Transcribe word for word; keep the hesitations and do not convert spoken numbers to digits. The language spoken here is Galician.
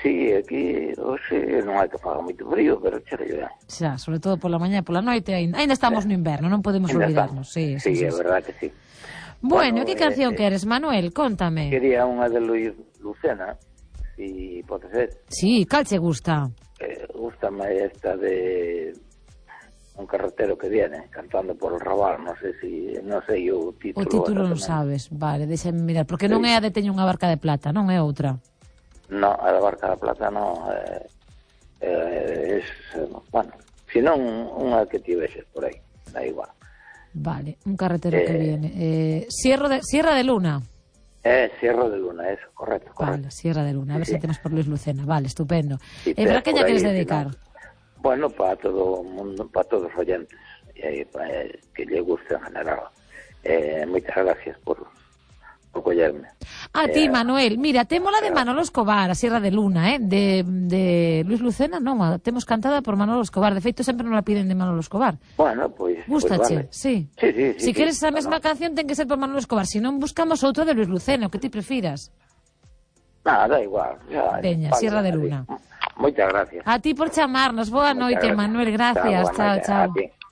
Sí, aquí hoxe non hai que faga moito frío, pero chega ben. Xa, sobre todo pola mañá e pola noite, ainda, ainda estamos no inverno, non podemos Ainda olvidarnos. Sí, sí, sí, sí, é sí. verdad que sí. Bueno, Bueno, que canción eh, queres, Manuel? Contame. Quería unha de Luis Lucena, si pode ser. Sí, cal che gusta? Eh, Gústame esta de Un carretero que viene, cantando por el Raval, non sei si, non sei o título. O título non sabes, vale, deixame mirar, porque non Sí. é a de Teño unha barca de plata, non é outra. No, a da Barca da Plata non, eh, eh, es, bueno, senón unha que ti vexes por aí, da igual. Vale, Un carretero Eh, que viene. Eh, Sierra, de, Sierra de Luna. É Sierra de Luna, eso, correcto, correcto. Vale, Sierra de Luna, a ver Sí, se sí. temos por Luis Lucena. Vale, estupendo. Si E para tes que por lla queres aí, dedicar? si no, bueno, para todo o mundo, para todos os oyentes, eh, eh, que lle guste en general. Eh, moitas gracias por, por collerme. A ti, Eh, Manuel, mira, temos la de Manolo Escobar, a Sierra de Luna, eh? de, de Luis Lucena, non, a temos cantada por Manolo Escobar. De feito, sempre nos la piden de Manolo Escobar. Bueno, pois... Pues, Gústache, pues vale. sí. Sí, sí, sí. Si sí, queres esa no, mesma no. canción, ten que ser por Manolo Escobar. Si non, buscamos outro de Luis Lucena, o que ti prefiras. Nada, da igual. Ya, Veña, vale, Sierra de así. Luna. Moitas gracias. A ti por chamarnos. Boa Moitas noite, gracias. Manuel. Gracias. Chao, boa Chao, noite. chao. A ti.